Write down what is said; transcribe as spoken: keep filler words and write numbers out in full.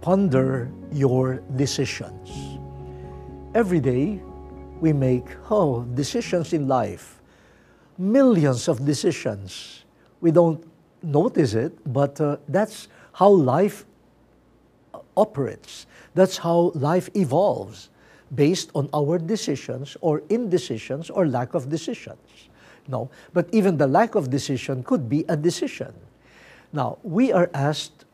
ponder your decisions. Every day, we make, oh, decisions in life. Millions of decisions. We don't notice it, but uh, that's how life operates. That's how life evolves, based on our decisions or indecisions or lack of decisions. No, but even the lack of decision could be a decision. Now, we are asked